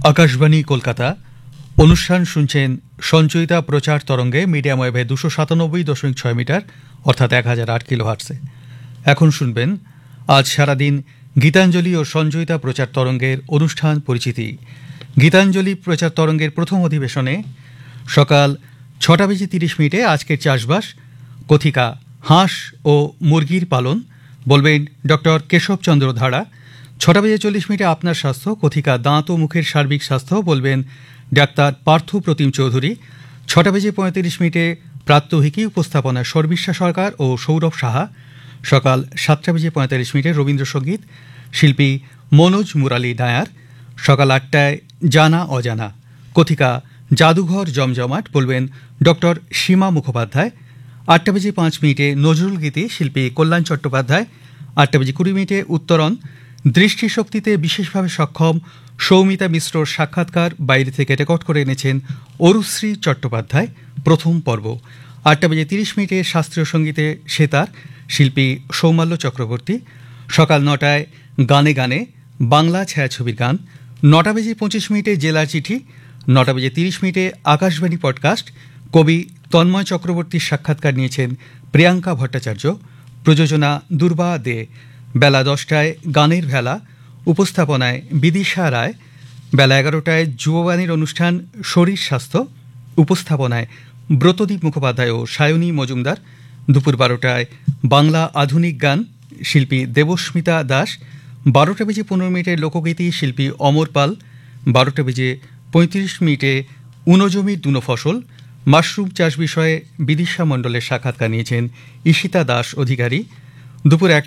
আকাশবাণী কলকাতা অনুষ্ঠান শুনছেন সঞ্চয়িতা প্রচার তরঙ্গে মিডিয়াম ওয়েভে 297.6 মিটার অর্থাৎ 1008 কিলোহার্টসে। এখন শুনবেন আজ সারাদিন গীতাঞ্জলি ও সঞ্চয়িতা প্রচার তরঙ্গের অনুষ্ঠান পরিচিতি। গীতাঞ্জলি প্রচার তরঙ্গের প্রথম অধিবেশনে সকাল 6:30 আজকের চাষবাস, কথিকা হাঁস ও মুরগির পালন বলবেন ডক্টর কেশবচন্দ্র ধারা। 6:40 আপনার স্বাস্থ্য, কথিকা দাঁত ও মুখের সার্বিক স্বাস্থ্য বলবেন ডাক্তার পার্থ প্রতিম চৌধুরী। 6:35 প্রাত্যহিকী উপস্থাপনা সর্বিষ্ঠা সরকার ও সৌরভ সাহা। সকাল 7:45 রবীন্দ্রসঙ্গীত, শিল্পী মনোজ মুরালী নায়ার। সকাল 8টায় জানা অজানা, কথিকা জাদুঘর জমজমাট বলবেন ডক্টর সীমা মুখোপাধ্যায়। 8:05 নজরুল গীতি, শিল্পী কল্যাণ চট্টোপাধ্যায়। 8:20 উত্তরণ, দৃষ্টিশক্তিতে বিশেষভাবে সক্ষম সৌমিতা মিশ্রর সাক্ষাৎকার বাইরে থেকে রেকর্ড করে এনেছেন অরুশ্রী চট্টোপাধ্যায়, প্রথম পর্ব। 8:30 শাস্ত্রীয় সঙ্গীতে সেতার, শিল্পী সৌমাল্য চক্রবর্তী। সকাল 9টায় গানে গানে বাংলা ছায়াছবির গান। 9:25 জেলার চিঠি। 9:30 আকাশবাণী পডকাস্ট, কবি তন্ময় চক্রবর্তীর সাক্ষাৎকার নিয়েছেন প্রিয়াঙ্কা ভট্টাচার্য। প্রযোজনা দুর্বা দে। বেলা 10টায় গানের ভেলা, উপস্থাপনায় বিদিশা রায়। বেলা 11টায় যুববাণীর অনুষ্ঠান শরীর স্বাস্থ্য, উপস্থাপনায় ব্রতদীপ মুখোপাধ্যায় ও সায়নী মজুমদার। দুপুর 12টায় বাংলা আধুনিক গান, শিল্পী দেবস্মিতা দাস। 12:15 লোকগীতি, শিল্পী অমর পাল। 12:35 উনজমির দুনো ফসল, মাশরুম চাষ বিষয়ে বিদিশা মণ্ডলের সাক্ষাৎকার নিয়েছেন ঈশিতা দাস অধিকারী। দুপুর